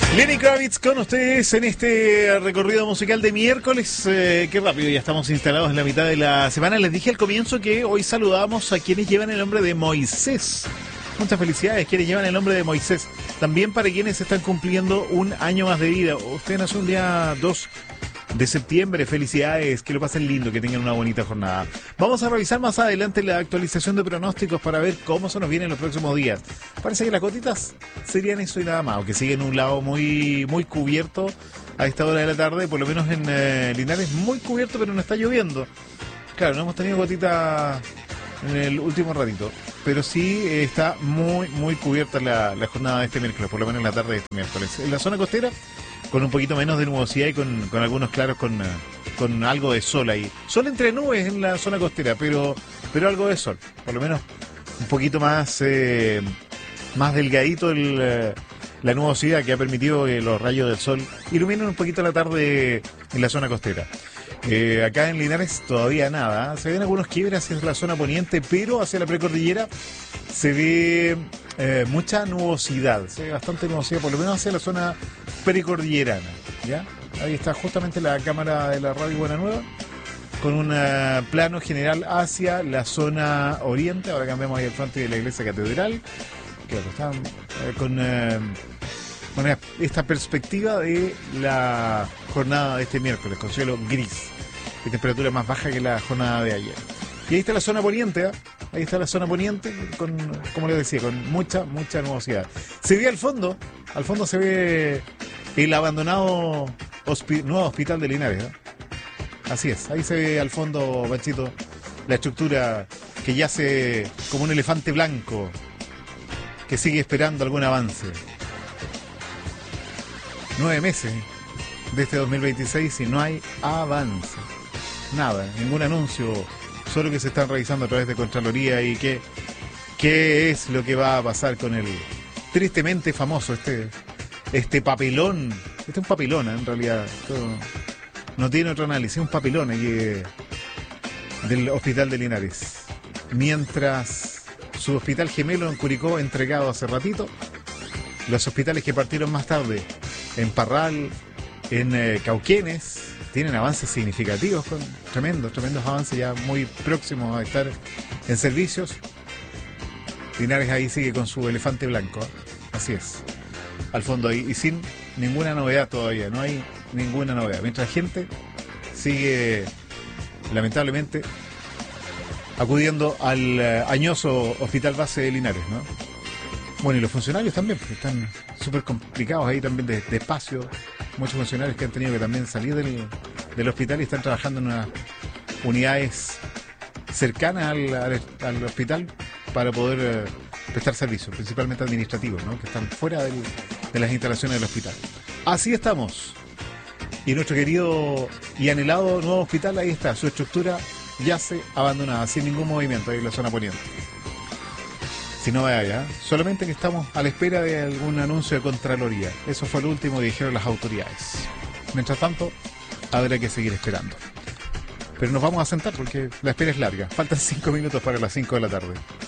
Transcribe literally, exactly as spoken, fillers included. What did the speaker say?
Lenny Kravitz con ustedes en este recorrido musical de miércoles. Eh, qué rápido, ya estamos instalados en la mitad de la semana. Les dije al comienzo que hoy saludamos a quienes llevan el nombre de Moisés. Muchas felicidades, quienes llevan el nombre de Moisés. También para quienes están cumpliendo un año más de vida. Usted nació un día dos de septiembre, felicidades, que lo pasen lindo, que tengan una bonita jornada. Vamos a revisar más adelante la actualización de pronósticos para ver cómo se nos vienen los próximos días. Parece que las gotitas serían eso y nada más, aunque siguen un lado muy muy cubierto a esta hora de la tarde, por lo menos en eh, Linares, muy cubierto, pero no está lloviendo. Claro, no hemos tenido gotitas en el último ratito, pero sí eh, está muy muy cubierta la, la jornada de este miércoles, por lo menos en la tarde de este miércoles. En la zona costera, con un poquito menos de nubosidad y con, con algunos claros con, con algo de sol ahí. Sol entre nubes en la zona costera, pero pero algo de sol. Por lo menos un poquito más eh, más delgadito el, eh, la nubosidad que ha permitido que los rayos del sol iluminen un poquito la tarde en la zona costera. Eh, acá en Linares todavía nada. Se ven algunos quiebres hacia la zona poniente, pero hacia la precordillera se ve eh, mucha nubosidad. Se ve bastante nubosidad, por lo menos hacia la zona precordillerana, ¿ya? Ahí está justamente la cámara de la radio Buena Nueva, con un uh, plano general hacia la zona oriente. Ahora cambiamos ahí al frente de la iglesia catedral. Claro, está eh, con, uh, con esta perspectiva de la jornada de este miércoles, con cielo gris, y temperatura más baja que la jornada de ayer. Y ahí está la zona poniente, ¿eh? Ahí está la zona poniente, con, como les decía, con mucha, mucha nubosidad. Se ve al fondo, al fondo se ve el abandonado hospi- nuevo hospital de Linares, ¿eh? Así es, ahí se ve al fondo, Panchito, la estructura que yace como un elefante blanco, que sigue esperando algún avance. Nueve meses de este dos mil veintiséis y no hay avance. Nada, ningún anuncio, solo que se están revisando a través de Contraloría y qué, qué es lo que va a pasar con el tristemente famoso, este, este papelón. Este es un papelón, ¿eh? En realidad. Esto no tiene otro análisis, un papelón aquí eh, del hospital de Linares. Mientras su hospital gemelo en Curicó entregado hace ratito, los hospitales que partieron más tarde en Parral, en eh, Cauquenes, tienen avances significativos, con tremendos, tremendos avances ya muy próximos a estar en servicios. Linares ahí sigue con su elefante blanco, ¿eh? Así es, al fondo ahí, y sin ninguna novedad todavía, no hay ninguna novedad. Mientras la gente sigue, lamentablemente, acudiendo al eh, añoso hospital base de Linares, ¿no? Bueno, y los funcionarios también, porque están súper complicados ahí también de, de espacio. Muchos funcionarios que han tenido que también salir del, del hospital y están trabajando en unas unidades cercanas al, al, al hospital para poder eh, prestar servicios, principalmente administrativos, ¿no? Que están fuera del, de las instalaciones del hospital. Así estamos. Y nuestro querido y anhelado nuevo hospital, ahí está, su estructura yace abandonada, sin ningún movimiento ahí en la zona poniente. Si no vaya, solamente que estamos a la espera de algún anuncio de Contraloría. Eso fue lo último que dijeron las autoridades. Mientras tanto, habrá que seguir esperando. Pero nos vamos a sentar porque la espera es larga. Faltan cinco minutos para las cinco de la tarde.